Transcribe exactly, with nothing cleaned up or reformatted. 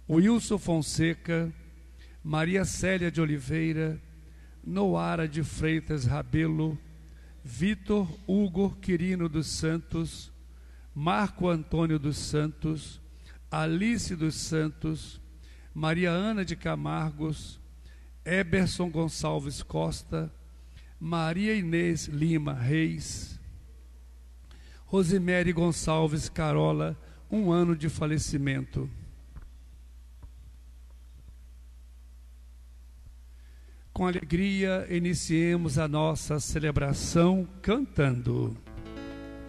Wilson Fonseca, Maria Célia de Oliveira, Noara de Freitas Rabelo, Vitor Hugo Quirino dos Santos, Marco Antônio dos Santos, Alice dos Santos, Maria Ana de Camargos, Eberson Gonçalves Costa, Maria Inês Lima Reis, Rosemary Gonçalves Carola, um ano de falecimento. Com alegria, iniciemos a nossa celebração cantando.